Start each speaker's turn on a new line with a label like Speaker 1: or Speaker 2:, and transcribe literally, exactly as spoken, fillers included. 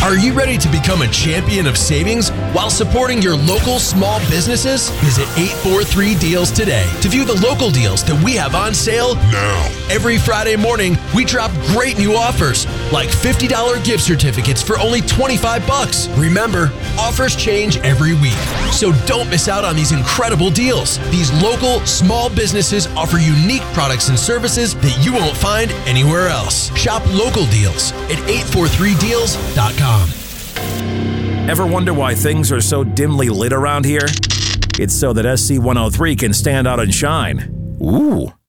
Speaker 1: Are you ready to become a champion of savings while supporting your local small businesses? Visit eight forty-three deals today to view the local deals that we have on sale now. Every Friday morning, we drop great new offers like fifty dollars gift certificates for only twenty-five bucks. Remember, offers change every week, so don't miss out on these incredible deals. These local small businesses offer unique products and services that you won't find anywhere else. Shop local deals at eight forty-three deals dot com.
Speaker 2: Ever wonder why things are so dimly lit around here? It's so that S C one oh three can stand out and shine. Ooh.